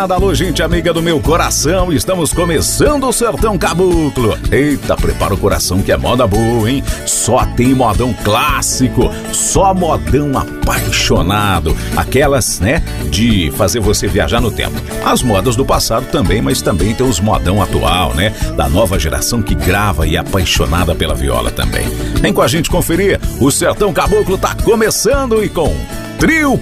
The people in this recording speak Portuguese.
moçada, alô gente amiga do meu coração, estamos começando o Sertão Caboclo. Eita, prepara o coração que é moda boa, hein? Só tem modão clássico, só modão apaixonado, aquelas, né, de fazer você viajar no tempo. As modas do passado também, mas também tem os modão atual, né, da nova geração que grava e é apaixonada pela viola também. Vem com a gente conferir, o Sertão Caboclo tá começando e com Trio